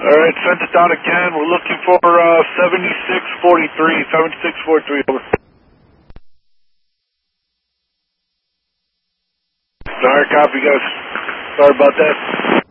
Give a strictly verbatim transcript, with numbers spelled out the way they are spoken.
All right, send it down again. We're looking for uh, seventy-six forty-three. seventy-six forty-three, over. All right, copy, guys. Sorry about that.